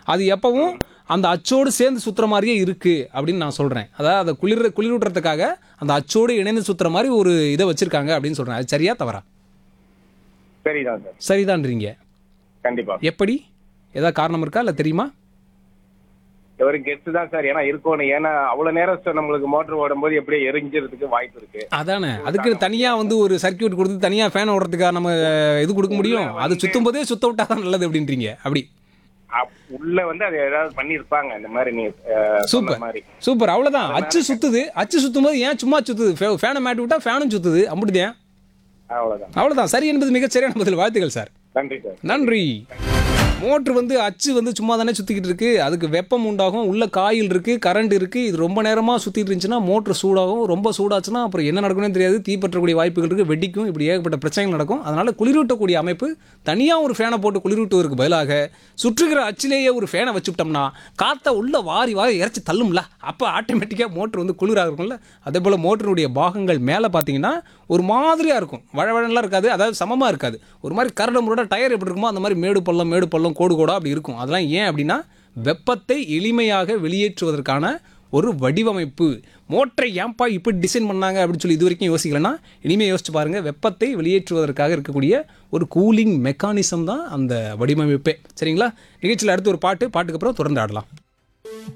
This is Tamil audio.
அது எப்பவும் அந்த அச்சோடு சேர்ந்து சுற்றுற மாதிரியே இருக்குது அப்படின்னு நான் சொல்கிறேன். அதாவது அதை குளிரூட்டுறதுக்காக அந்த அச்சோடு இணைந்து சுற்றுற மாதிரி ஒரு இதை வச்சுருக்காங்க அப்படின்னு சொல்கிறேன். அது சரியா தவறா? சரிதான் சார். சரிதான்றீங்க. கண்டிப்பா. எப்படி? ஏதாவது காரணம் இருக்கா இல்லை தெரியுமா? ஒரு கெஸ்ட் தான் சார். ஏன்னா இருக்கணும். ஏன்னா அவ்வளவு நேரம் சார் நம்மளுக்கு மோட்டர் ஓடும்போது எப்படி எரிஞ்சிறதுக்கு வாய்ப்பு இருக்கு. அதானே, அதுக்கு தனியாக வந்து ஒரு சர்க்கியூட் கொடுத்து தனியாக ஃபேன் ஓடுறதுக்காக நம்ம இது கொடுக்க முடியும். அது சுற்றும் போதே சுத்த விட்டா தான் நல்லது அப்படின்றீங்க. அப்படி உள்ள வந்து அது ஏதாவது பண்ணிருப்பாங்க இந்த மாதிரி. நீ சூப்பர் சூப்பர். அவ்வளவுதான். அச்சு சுத்துது. அச்சு சுத்தும் போது ஏன் சும்மா சுத்துது? ஃபேனை மாட்டி விட்டா ஃபேனும் சுத்துது. அப்படிதான். அவ்வளவுதான். சரி என்பது மிகச்சரியான பதில். வாழ்த்துக்கள் சார். நன்றி சார். நன்றி. மோட்ரு வந்து அச்சு வந்து சும்மா தானே சுற்றிக்கிட்டு இருக்குது. அதுக்கு வெப்பம் உண்டாகும். உள்ள காயில் இருக்குது, கரண்ட் இருக்குது. இது ரொம்ப நேரமாக சுற்றிட்டு இருந்துச்சுன்னா மோட்ரு சூடாகும். ரொம்ப சூடாச்சுன்னா அப்புறம் என்ன நடக்கும்னு தெரியாது. தீப்பற்றக்கூடிய வாய்ப்புகள் இருக்குது. வெடிக்கும். இப்படி ஏகப்பட்ட பிரச்சனைகள் நடக்கும். அதனால் குளிரூட்டக்கூடிய அமைப்பு தனியாக ஒரு ஃபேனை போட்டு குளிரூட்டுவதற்கு பதிலாக சுற்றுகிற அச்சிலேயே ஒரு ஃபேனை வச்சுவிட்டோம்னா காற்றை உள்ள வாரி இறச்சி தள்ளும்ல. அப்போ ஆட்டோமேட்டிக்காக மோட்ரு வந்து குளிராக இருக்கும்ல. அதே போல் மோட்டருடைய பாகங்கள் மேலே பார்த்தீங்கன்னா ஒரு மாதிரியாக இருக்கும். வழவழலாம் இருக்காது. அதாவது சமமாக இருக்காது. ஒரு மாதிரி கரடு முரட டயர் எப்படி இருக்குமோ அந்த மாதிரி மேடு பள்ளம் கோடு கோடா அப்படி இருக்கும். அதெல்லாம் ஏன் அப்படின்னா வெப்பத்தை எளிமையாக வெளியேற்றுவதற்கான ஒரு வடிவமைப்பு. மோட்டரை ஏன்பா இப்படி டிசைன் பண்ணாங்க அப்படின்னு சொல்லி இது வரைக்கும் யோசிக்கலன்னா இனிமேல் யோசிச்சு பாருங்கள். வெப்பத்தை வெளியேற்றுவதற்காக இருக்கக்கூடிய ஒரு கூலிங் மெக்கானிசம் தான் அந்த வடிவமைப்பே. சரிங்களா? நிகழ்ச்சியில் அடுத்து ஒரு பாட்டுக்கு அப்புறம் தொடர்ந்து ஆடலாம்.